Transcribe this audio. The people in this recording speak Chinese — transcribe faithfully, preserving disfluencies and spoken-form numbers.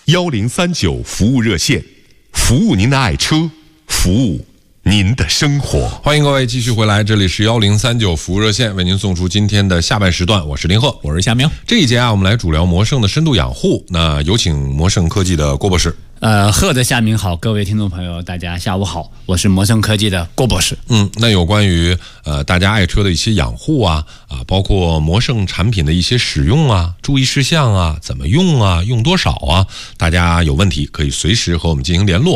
幺零三九服务热线，服务您的爱车，服务您的生活。 欢迎各位继续回来，这里是幺零三九服务热线，为您送出今天的下半时段。我是林鹤， 我是夏明。 这一节啊，我们来主聊魔圣的深度养护。那有请魔圣科技的郭博士。 呃，贺的夏明好，各位听众朋友，大家下午好，我是魔圣科技的郭博士。 嗯，那有关于呃大家爱车的一些养护啊啊，包括魔圣产品的一些使用啊、注意事项啊、怎么用啊、用多少啊，大家有问题可以随时和我们进行联络。